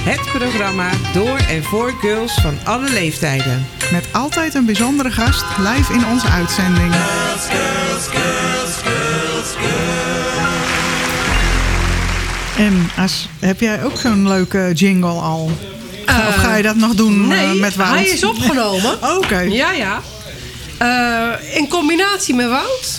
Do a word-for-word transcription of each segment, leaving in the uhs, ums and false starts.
Het programma door en voor girls van alle leeftijden. Met altijd een bijzondere gast live in onze uitzending. Girls, girls, girls, girls, girls. En As, heb jij ook zo'n leuke jingle al? Uh, of ga je dat nog doen nee, uh, met Wout? Hij is opgenomen. Oké. Okay. Ja, ja. Uh, in combinatie met Wout.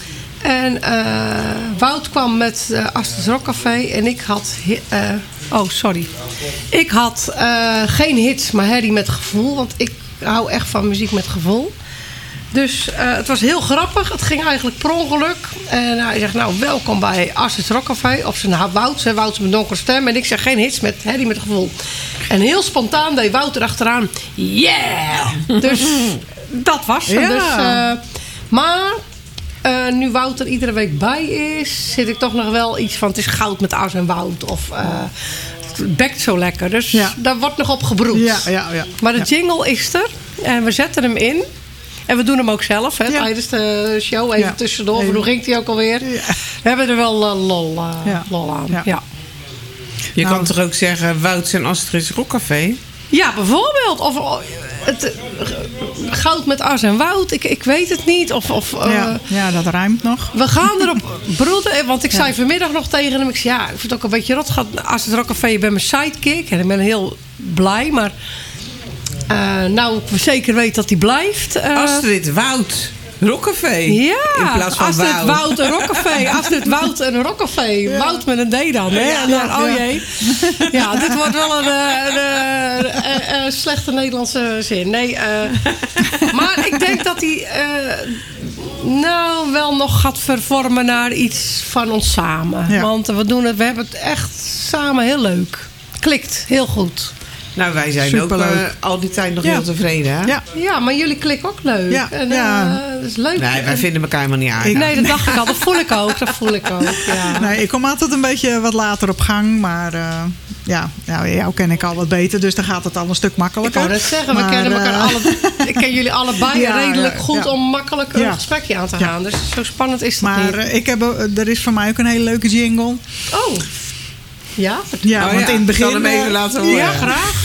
En uh, Wout kwam met uh, Astrid's Rockcafé. En ik had... Uh, oh, sorry. Ik had uh, geen hits, maar herrie met gevoel. Want ik hou echt van muziek met gevoel. Dus uh, het was heel grappig. Het ging eigenlijk per ongeluk. En hij zegt, nou, welkom bij Astrid's Rockcafé. Of ze nou Wout, zei Wout met donkere stem. En ik zeg, geen hits met herrie met gevoel. En heel spontaan deed Wout erachteraan. Yeah! Dus dat was het. Ja. Dus, uh, maar... Uh, nu Wout er iedere week bij is, zit ik toch nog wel iets van... het is goud met As en Wout. Of uh, het bekt zo lekker. Dus ja. Daar wordt nog op gebroed. Ja, ja, ja. Maar de jingle is er. En we zetten hem in. En we doen hem ook zelf. Hè, ja. Tijdens de show. Even ja. tussendoor. Even. Hoe ging die ook alweer? Ja. We hebben er wel uh, lol, uh, ja. lol aan. Ja. Ja. Je nou, kan toch ook zeggen Wout en Astrid's Rockcafé? Ja, bijvoorbeeld. Of het, uh, goud met As en Wout. Ik, ik weet het niet. Of, of, uh, ja, ja, dat ruimt nog. We gaan erop broeden. Want ik ja. zei vanmiddag nog tegen hem. Ik zei, ja, ik vind het ook een beetje rot. Astrid's Rockcafé, je bent mijn sidekick. En ik ben heel blij. Maar uh, nou, ik zeker weet dat hij blijft. Uh, Astrid, Wout... Rockcafé. Ja, in plaats van Astrid, Wout. Wout en Rockcafé. Astrid, Wout en een Rockcafé. Ja. Wout met een D dan. Hè? Ja, en dan, ja, oh jee. Ja, dit wordt wel een, een, een, een, een slechte Nederlandse zin. Nee, uh, maar ik denk dat hij uh, nou wel nog gaat vervormen naar iets van ons samen. Ja. Want we, doen het, we hebben het echt samen heel leuk. Klikt heel goed. Nou, wij zijn Superleuk. ook uh, al die tijd nog ja. heel tevreden, hè? Ja. ja, maar jullie klikken ook leuk. Ja. En, uh, ja. Dat is leuk. Nee, wij vinden elkaar helemaal niet aardig. Nee, dat dacht ik al. Dat voel ik ook. Dat voel ik ook, ja. Nee, ik kom altijd een beetje wat later op gang. Maar uh, ja, nou, jou ken ik al wat beter. Dus dan gaat het al een stuk makkelijker. Ik wou net zeggen, maar, we kennen elkaar uh, alle, ik ken jullie allebei ja, redelijk goed ja. om makkelijk een ja. gesprekje aan te gaan. Ja. Dus zo spannend is het maar, niet. Maar ik heb, er is voor mij ook een hele leuke jingle. Oh. Ja? Ja, oh, want ja. in het begin... Ik zal hem even laten horen. Ja, graag.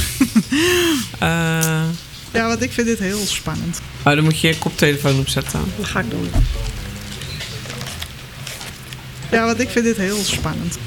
uh, ja, want ik vind dit heel spannend. Oh, dan moet je je koptelefoon opzetten. Dat ga ik doen. Ja, want ik vind dit heel spannend.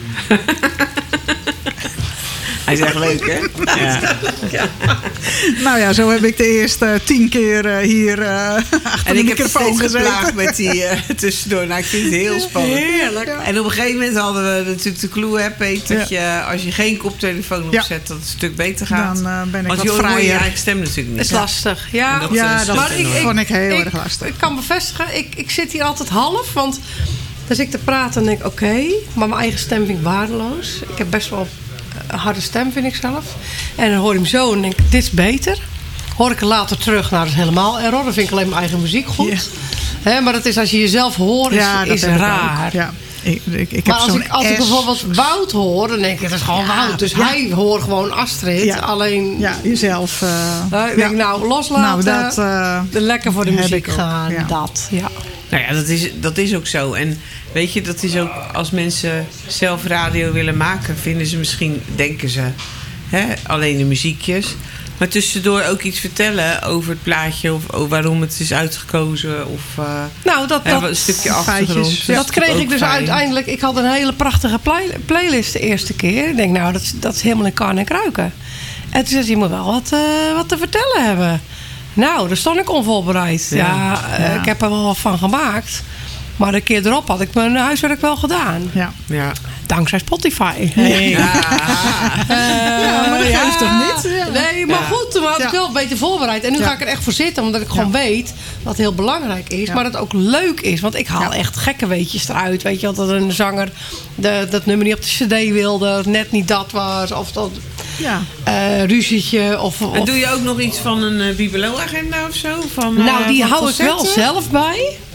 Hij is echt leuk, hè? Ja. Ja. Nou ja, zo heb ik de eerste tien keer uh, hier uh, achter en de ik microfoon heb gezeten. geplaagd met die uh, tussendoor. Nou, ik vind het heel spannend. Heerlijk. Ja. En op een gegeven moment hadden we natuurlijk de clue, hè, Peter, dat ja. je als je geen koptelefoon opzet, ja. dat het een stuk beter gaat. Dan uh, ben ik Want wat vrijer. Want je eigen stem natuurlijk niet. Het is lastig. Ja, dat, ja, dat maar ik, ik, vond ik heel ik, erg lastig. Ik kan bevestigen, ik, ik zit hier altijd half, want dan zit ik te praten en denk ik, oké, okay, maar mijn eigen stem vind ik waardeloos. Ik heb best wel een harde stem, vind ik zelf. En dan hoor ik hem zo en denk ik, dit is beter. Hoor ik er later terug, nou dat is helemaal error. Dan vind ik alleen mijn eigen muziek goed. Yeah. He, maar dat is als je jezelf hoort, is, ja, is raar. Ja. Ik, ik, ik maar heb als, ik, als ik bijvoorbeeld Wout hoor, dan denk ik, dat is gewoon ja, Wout. Dus ja. hij hoort gewoon Astrid. Ja. Alleen... Ja, jezelf. Uh, nou, ik ja. denk, nou, loslaten. Nou, dat, uh, lekker voor de muziek gaan. Ja. Dat, ja. Nou ja, dat is, dat is ook zo. En weet je, dat is ook als mensen zelf radio willen maken, vinden ze misschien, denken ze, hè, alleen de muziekjes. Maar tussendoor ook iets vertellen over het plaatje of over waarom het is uitgekozen. Of uh, nou, dat, dat, een stukje achtergrond. Ja, dat kreeg ik dus fijn. Uiteindelijk. Ik had een hele prachtige play, playlist de eerste keer. Ik denk, nou, dat is, dat is helemaal in kan en kruiken. En toen zei ze, je moet wel wat, uh, wat te vertellen hebben. Nou, daar stond ik onvoorbereid. Ja, ja, uh, ja, ik heb er wel wat van gemaakt. Maar een keer erop had ik mijn huiswerk wel gedaan. Ja. Ja. Dankzij Spotify. Hey. Ja. Uh, ja, maar dat geeft ja. toch niet? Ja. Nee, maar ja. goed, toen had ik ja. wel beter voorbereid. En nu ja. ga ik er echt voor zitten, omdat ik gewoon ja. weet wat heel belangrijk is. Ja. Maar dat het ook leuk is. Want ik haal ja. echt gekke weetjes eruit. Weet je, dat een zanger de, dat nummer niet op de cd wilde. Of net niet dat was. Of dat ja. uh, ruzietje. Of, of, en doe je ook nog iets van een uh, Bibelo-agenda of zo? Van, uh, nou, die van hou concerten? ik wel zelf bij.